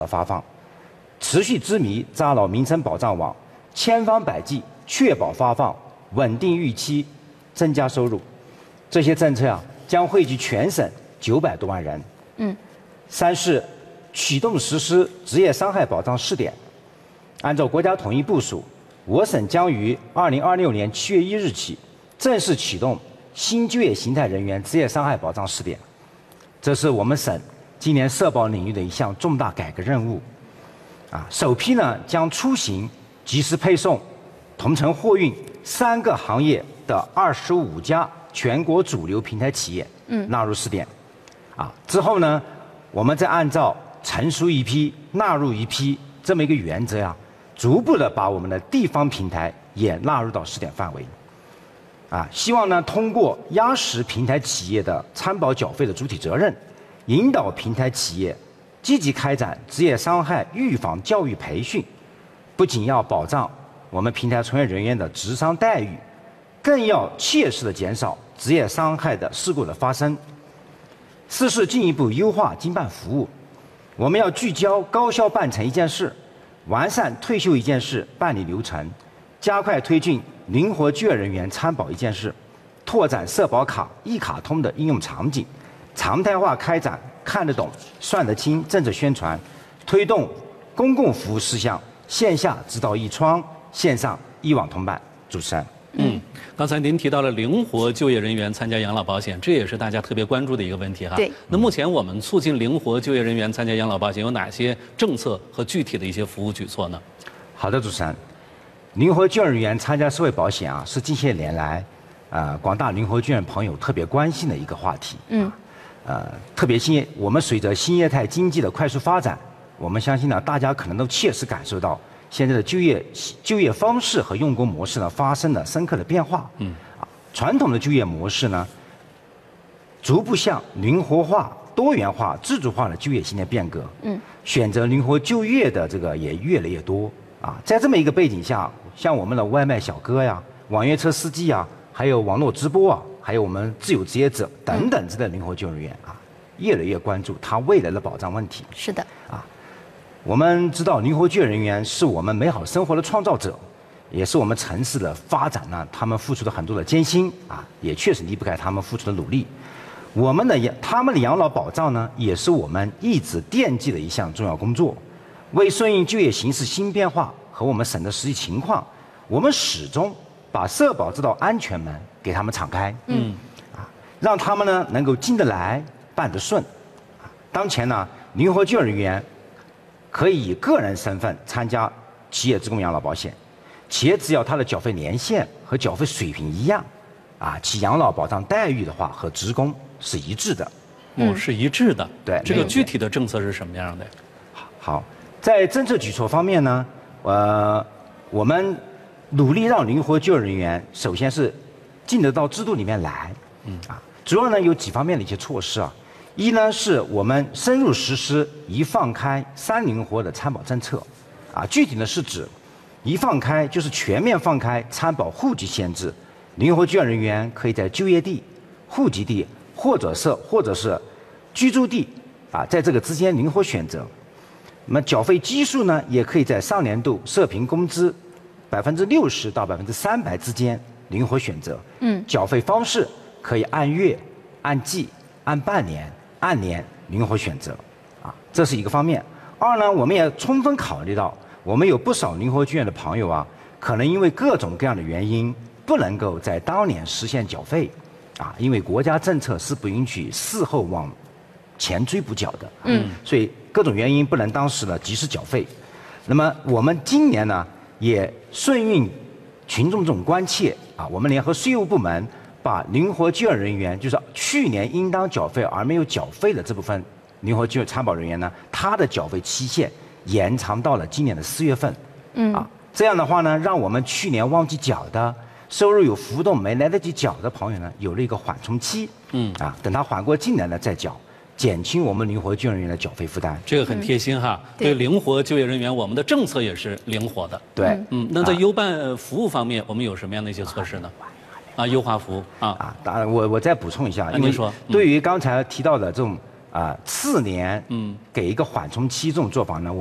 发放，持续织迷扎牢民生保障网，千方百计确保发放稳定预期，增加收入。这些政策啊，将惠及全省900多万人。三是启动实施职业伤害保障试点。按照国家统一部署，我省将于2026年7月1日起正式启动新就业形态人员职业伤害保障试点。这是我们省今年社保领域的一项重大改革任务。首批呢将出行、即时配送、同城货运3个行业的25家全国主流平台企业纳入试点。之后呢，我们再按照成熟一批、纳入一批这么一个原则呀，逐步的把我们的地方平台也纳入到试点范围。希望呢通过压实平台企业的参保缴费的主体责任，引导平台企业积极开展职业伤害预防教育培训，不仅要保障我们平台从业人员的职伤待遇，更要切实的减少职业伤害的事故的发生。四是进一步优化经办服务，我们要聚焦高效办成一件事，完善退休一件事办理流程，加快推进灵活就业人员参保一件事，拓展社保卡一卡通的应用场景，常态化开展看得懂、算得清政策宣传，推动公共服务事项线下指导一窗，线上一网通办。主持人。 刚才您提到了灵活就业人员参加养老保险，这也是大家特别关注的一个问题哈。 对。 那目前我们促进灵活就业人员参加养老保险有哪些政策和具体的一些服务举措呢？ 好的，主持人。灵活就业人员参加社会保险是近些年来，广大灵活就业朋友特别关心的一个话题。特别我们随着新业态经济的快速发展，我们相信呢，大家可能都切实感受到现在的就业方式和用工模式呢发生了深刻的变化。传统的就业模式呢，逐步向灵活化、多元化、自主化的就业形态变革。选择灵活就业的这个也越来越多。在这么一个背景下，像我们的外卖小哥呀、网约车司机呀，还有网络直播还有我们自由职业者等等之类的灵活就业人员越来越关注他未来的保障问题。 是的。 我们知道灵活就业人员是我们美好生活的创造者，也是我们城市的发展呢，他们付出了很多的艰辛也确实离不开他们付出的努力。他们的养老保障呢，也是我们一直惦记的一项重要工作。为顺应就业形势新变化和我们省的实际情况，我们始终把社保这道安全门给他们敞开。让他们呢能够进得来、办得顺。当前呢，灵活就业人员可以以个人身份参加企业职工养老保险，企业只要他的缴费年限和缴费水平一样，其养老保障待遇的话和职工是一致的。 是一致的。 对。 这个具体的政策是什么样的？ 好，在政策举措方面呢，我们努力让灵活就业人员首先是进得到制度里面来。主要呢有几方面的一些措施一呢是我们深入实施一放开三灵活的参保政策。具体呢是指一放开就是全面放开参保户籍限制，灵活就业人员可以在就业地、户籍地或者是居住地在这个之间灵活选择。那么缴费基数呢，也可以在上年度社平工资60%到300%之间灵活选择。缴费方式可以按月、按季、按半年、按年灵活选择。这是一个方面。二呢，我们也充分考虑到，我们有不少灵活就业的朋友可能因为各种各样的原因，不能够在当年实现缴费。因为国家政策是不允许事后往前追补缴的。所以各种原因不能当时呢及时缴费。那么我们今年呢也顺应群众这种关切我们联合税务部门把灵活就业人员，就是去年应当缴费而没有缴费的这部分灵活就业参保人员呢，他的缴费期限延长到了今年的4月份。这样的话呢，让我们去年忘记缴的、收入有浮动没来得及缴的朋友呢，有了一个缓冲期。等他缓过劲来呢再缴，减轻我们灵活就业人员的缴费负担。 这个很贴心哈。对灵活就业人员，我们的政策也是灵活的。 对。 那在优办服务方面，我们有什么样的一些措施呢？优化服务当然我再补充一下，因为说对于刚才提到的这种次年给一个缓冲期这种做法呢，